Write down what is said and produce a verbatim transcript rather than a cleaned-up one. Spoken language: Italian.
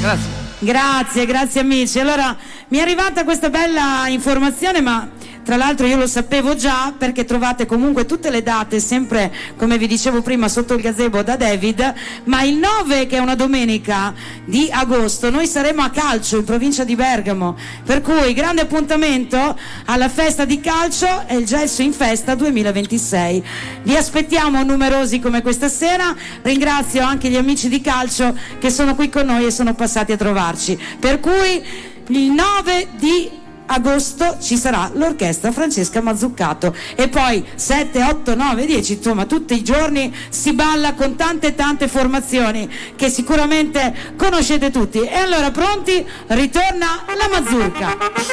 grazie. Grazie, grazie amici. Allora, mi è arrivata questa bella informazione, ma tra l'altro io lo sapevo già, perché trovate comunque tutte le date sempre, come vi dicevo prima, sotto il gazebo da David. Ma il nove, che è una domenica di agosto, noi saremo a Calcio in provincia di Bergamo, per cui grande appuntamento alla festa di calcio e il Gelso in Festa duemilaventisei. Vi aspettiamo numerosi come questa sera. Ringrazio anche gli amici di calcio che sono qui con noi e sono passati a trovarci, per cui il nove di agosto ci sarà l'orchestra Francesca Mazzuccato, e poi sette, otto, nove, dieci, insomma tutti i giorni si balla con tante tante formazioni che sicuramente conoscete tutti. E allora, pronti? Ritorna la mazurka.